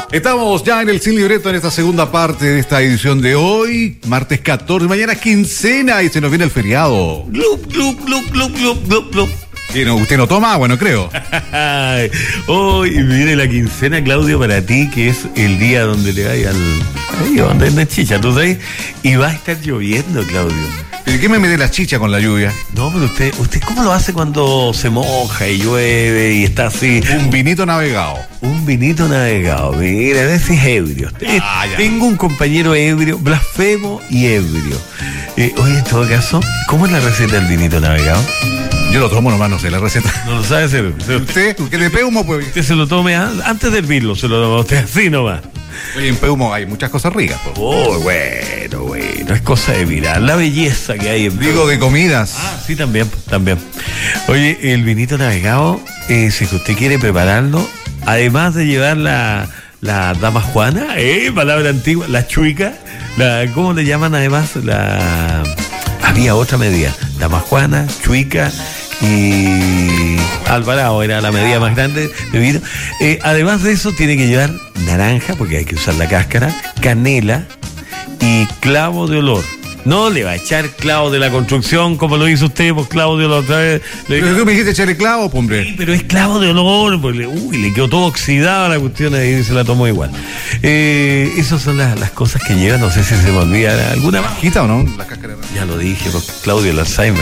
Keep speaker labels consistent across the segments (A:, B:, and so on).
A: Estamos ya en el Sin Libreto en esta segunda parte de esta edición de hoy, martes 14, mañana quincena y se nos viene el feriado.
B: Glup, glup, glup, glup, glup, glup, glup.
A: ¿Usted no toma agua, no creo?
B: Hoy viene la quincena, Claudio, para ti, que es el día donde le vaya ahí donde anda chicha, ¿tú sabes? Y va a estar lloviendo, Claudio.
A: ¿Y qué me mete la chicha con la lluvia?
B: No, pero usted ¿cómo lo hace cuando se moja y llueve y está así?
A: Un vinito navegado.
B: Un vinito navegado, mira, ese es ebrio. Tengo un compañero ebrio, blasfemo y ebrio. Oye, en todo caso, ¿cómo es la receta del vinito navegado?
A: Yo lo tomo nomás, no sé la receta.
B: No lo sabe hacer.
A: ¿Usted? ¿Qué de Peumo? Pues.
B: Usted se lo tome antes de hervirlo, se lo toma usted así nomás.
A: Oye, en Peumo hay muchas cosas ricas. Pues.
B: Oh, bueno, es cosa de mirar la belleza que hay en
A: Digo, de comidas.
B: Ah, sí, también. Oye, el vinito navegado, si usted quiere prepararlo, además de llevar la dama Juana, palabra antigua, la chuica, ¿cómo le llaman además? Había otra medida, dama Juana, chuica y Alvarado era la medida más grande de vino. Además de eso tiene que llevar naranja, porque hay que usar la cáscara, canela y clavo de olor. No le va a echar clavo de la construcción como lo hizo usted, pues clavo de olor otra vez.
A: Pero tú me dijiste echarle clavo, hombre.
B: Sí, pero es clavo de olor, pues le quedó todo oxidado la cuestión y se la tomó igual. Esas son las cosas que llevan, no sé si se me olvida alguna más.
A: ¿Quita o no? La cáscara.
B: Ya lo dije, pues, Claudio, el Alzheimer.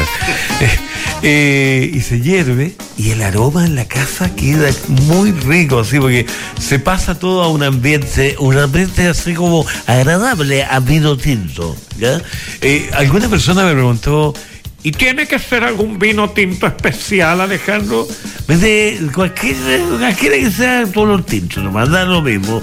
B: Y se hierve y el aroma en la casa queda muy rico, así, porque se pasa todo a un ambiente así como agradable a vino tinto, ¿ya? Alguna persona me preguntó, ¿y tiene que ser algún vino tinto especial, Alejandro? Cualquiera que sea color tinto, nomás, da lo mismo.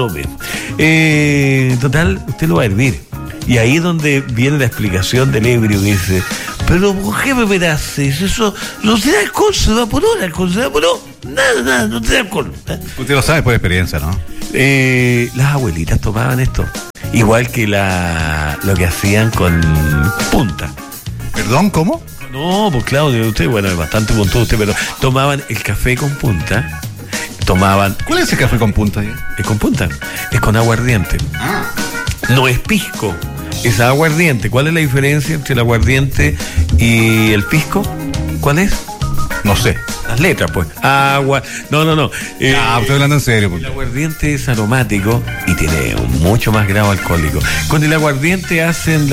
B: Total, usted lo va a hervir. Y ahí es donde viene la explicación del ebrio que dice, pero ¿por qué me haces eso? No te da alcohol, se evaporó, nada, no te da alcohol.
A: Usted lo sabe por experiencia, ¿no?
B: Las abuelitas tomaban esto, igual que lo que hacían con punta.
A: ¿Perdón, cómo?
B: No, pues Claudio, usted, bueno, es bastante puntual usted, pero tomaban el café con punta,
A: ¿Cuál es el café con punta?
B: Es con punta, es con aguardiente. No es pisco, es aguardiente. ¿Cuál es la diferencia entre el aguardiente y el pisco? ¿Cuál es?
A: No sé.
B: Las letras, pues. Agua. No.
A: Estoy hablando en serio.
B: El aguardiente es aromático y tiene mucho más grado alcohólico. Con el aguardiente hacen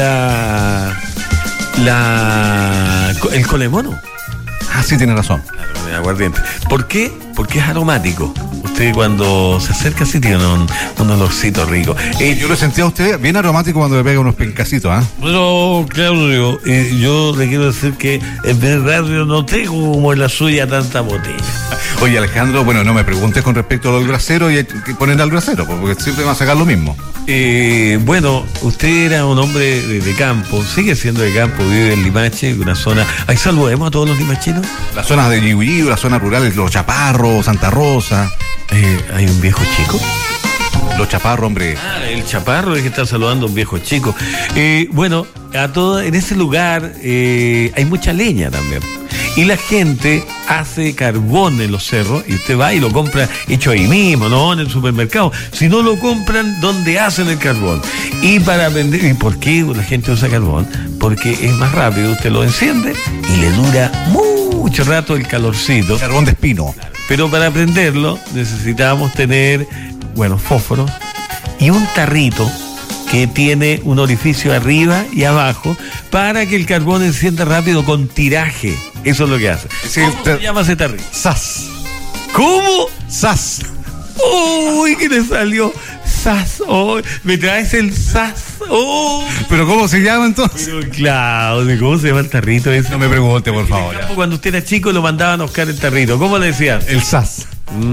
B: el colemono.
A: Ah, sí, tiene razón.
B: Claro, el aguardiente. ¿Por qué? Porque es aromático. Usted cuando se acerca así tiene un olorcito rico.
A: Yo lo sentía a usted bien aromático cuando le pega unos pencacitos, ¿ah?
B: Bueno, Claudio, yo le quiero decir que en mi radio no tengo como en la suya tanta botella.
A: Oye, Alejandro, bueno, no me preguntes con respecto a lo del brasero y hay que ponerle al brasero, porque siempre va a sacar lo mismo.
B: Bueno, usted era un hombre de campo, sigue siendo de campo, vive en Limache, una zona. Ahí saludemos a todos los limachinos.
A: Las zonas de Yihuyiu, las zonas rurales, Los Chaparros, Santa Rosa.
B: ¿Hay un viejo chico?
A: Los Chaparros, hombre.
B: El Chaparro es que está saludando a un viejo chico. Bueno, en ese lugar hay mucha leña también. Y la gente hace carbón en los cerros y usted va y lo compra hecho ahí mismo, no en el supermercado. Si no lo compran, ¿dónde hacen el carbón? Y para vender, ¿y por qué la gente usa carbón? Porque es más rápido, usted lo enciende y le dura mucho rato el calorcito.
A: Carbón de espino.
B: Pero para prenderlo necesitamos tener, fósforos y un tarrito que tiene un orificio arriba y abajo para que el carbón encienda rápido con tiraje. Eso es lo que hace. ¿Cómo se llama ese tarrito?
A: ¡Sas!
B: ¿Cómo?
A: ¡Sas!
B: ¡Uy, que le salió! ¡Sas! ¡Oh! ¿Me traes el sas? ¡Oh!
A: ¿Pero cómo se llama entonces?
B: Pero Claudio, ¿cómo se llama el tarrito ese?
A: No me pregunte, por favor.
B: Cuando usted era chico lo mandaban a buscar el tarrito. ¿Cómo le decían?
A: El sas.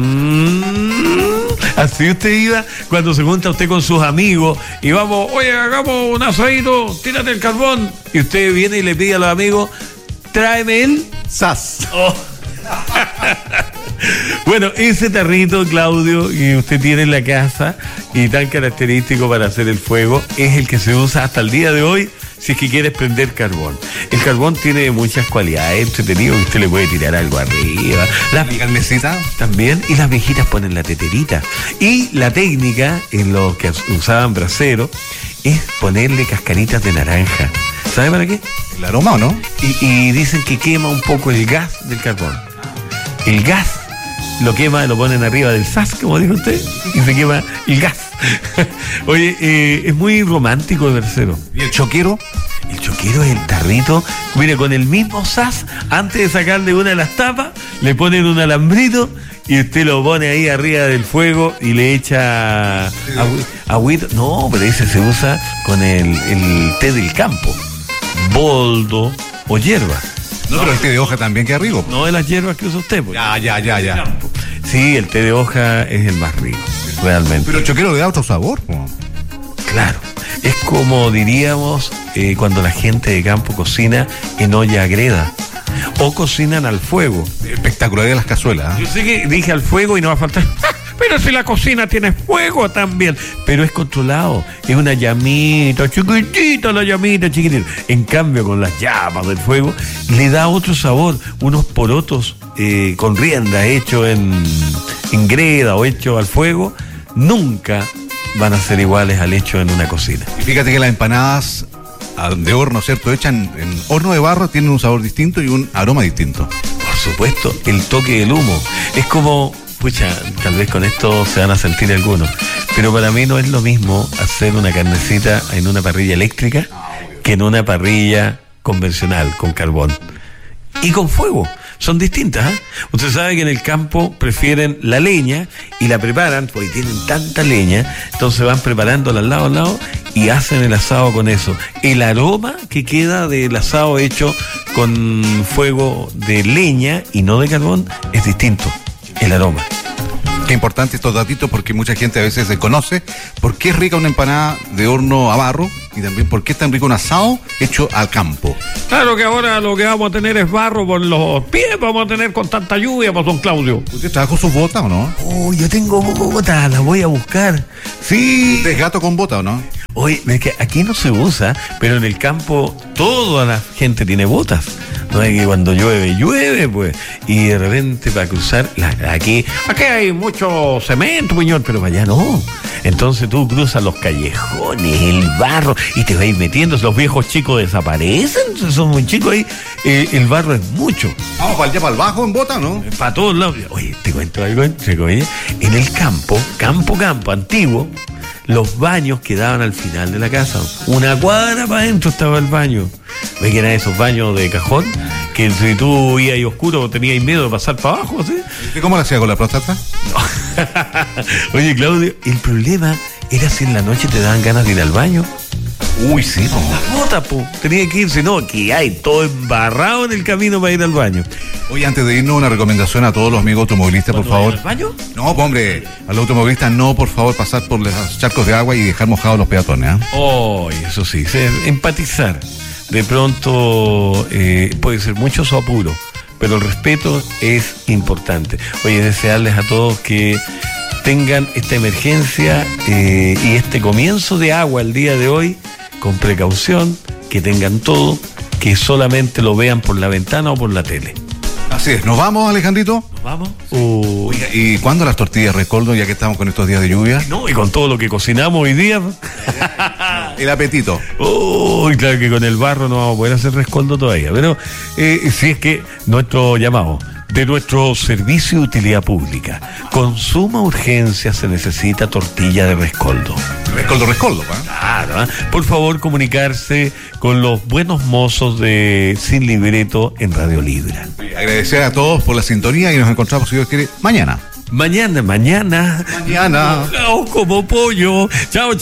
B: Así usted iba cuando se junta usted con sus amigos y vamos, oye, hagamos un asadito, tírate el carbón. Y usted viene y le pide a los amigos, tráeme el
A: sas.
B: Oh. Bueno, ese tarrito, Claudio, que usted tiene en la casa y tan característico para hacer el fuego, es el que se usa hasta el día de hoy si es que quieres prender carbón. El carbón tiene muchas cualidades, entretenido, que usted le puede tirar algo arriba.
A: Las carnecitas
B: también, y las viejitas ponen la teterita. Y la técnica, en lo que usaban braseros, es ponerle cascaritas de naranja. ¿Sabe para qué?
A: El aroma, ¿o no?
B: Y dicen que quema un poco el gas del carbón. El gas lo quema, lo ponen arriba del sas, como dijo usted, y se quema el gas. Oye, es muy romántico el brasero.
A: ¿Y el choquero?
B: El choquero es el tarrito, mire, con el mismo sas, antes de sacarle una de las tapas, le ponen un alambrito y usted lo pone ahí arriba del fuego y le echa agüita. No, pero ese se usa con el té del campo, boldo o hierba.
A: No, pero el té de hoja también queda rico.
B: No de las hierbas que usa usted. Pues.
A: Ya.
B: Sí, el té de hoja es el más rico, realmente.
A: Pero el choquero le da otro sabor. ¿No?
B: Claro, es como diríamos cuando la gente de campo cocina en olla agreda o cocinan al fuego.
A: Espectacular de las cazuelas.
B: Yo sé que dije al fuego y no va a faltar. Pero si la cocina tiene fuego también. Pero es controlado. Es una llamita chiquitita, la llamita chiquitita. En cambio, con las llamas del fuego, le da otro sabor. Unos porotos con rienda hechos en greda o hechos al fuego, nunca van a ser iguales al hecho en una cocina.
A: Y fíjate que las empanadas de horno, ¿cierto? Hechas en horno de barro, tienen un sabor distinto y un aroma distinto.
B: Por supuesto, el toque del humo. Es como... Pucha, tal vez con esto se van a sentir algunos, pero para mí no es lo mismo hacer una carnecita en una parrilla eléctrica que en una parrilla convencional, con carbón. Y con fuego, son distintas, ¿eh? Usted sabe que en el campo prefieren la leña y la preparan, porque tienen tanta leña, entonces van preparándola al lado y hacen el asado con eso. El aroma que queda del asado hecho con fuego de leña y no de carbón es distinto. El aroma.
A: Qué importante estos datitos porque mucha gente a veces desconoce por qué es rica una empanada de horno a barro y también por qué es tan rico un asado hecho al campo.
B: Claro que ahora lo que vamos a tener es barro por los pies, vamos a tener con tanta lluvia, pues don Claudio.
A: ¿Usted trajo sus botas o no?
B: Oh, yo tengo botas, las voy a buscar. Sí.
A: ¿Usted es gato con botas o no?
B: Oye, es que aquí no se usa, pero en el campo toda la gente tiene botas. No es que cuando llueve, pues, y de repente para cruzar, aquí hay mucho cemento, señor, pero para allá no. Entonces tú cruzas los callejones, el barro, y te vas metiendo, los viejos chicos desaparecen, son muy chicos ahí, el barro es mucho.
A: Vamos para allá, para el bajo en bota, ¿no?
B: Para todos lados. Oye, te cuento algo, oye, en el campo antiguo, los baños quedaban al final de la casa. Una cuadra para adentro estaba el baño. ¿Ves que eran esos baños de cajón? Que si tú ibas ahí oscuro tenías miedo de pasar para abajo, ¿sí?
A: ¿Y cómo lo hacía con la próstata?
B: No. Oye, Claudio, el problema era si en la noche te daban ganas de ir al baño.
A: Uy, sí, no.
B: La bota, po. Tenía que irse, no, aquí hay todo embarrado en el camino para ir al baño.
A: Oye, antes de irnos, una recomendación a todos los amigos automovilistas, por favor.
B: ¿Al baño?
A: No, hombre, a los automovilistas no, por favor, pasar por los charcos de agua y dejar mojados los peatones, ¿eh?
B: Oh, eso sí, empatizar. De pronto puede ser mucho su apuro, pero el respeto es importante. Oye, desearles a todos que tengan esta emergencia y este comienzo de agua el día de hoy con precaución, que tengan todo, que solamente lo vean por la ventana o por la tele.
A: Así es, ¿nos vamos, Alejandrito?
B: ¿Nos vamos?
A: Oiga, ¿y cuándo las tortillas Rescoldo, ya que estamos con estos días de lluvia?
B: No, y con todo lo que cocinamos hoy día.
A: El apetito.
B: Uy, claro que con el barro no vamos a poder hacer rescoldo todavía, pero si es que nuestro llamado de nuestro servicio de utilidad pública, con suma urgencia se necesita tortilla de rescoldo.
A: Rescoldo, ¿eh?
B: Claro, ¿eh? Por favor, comunicarse con los buenos mozos de Sin Libreto en Radio Libra.
A: Agradecer a todos por la sintonía y nos encontramos, si Dios quiere, mañana.
B: Mañana.
A: Mañana.
B: Como pollo. Chao, chao.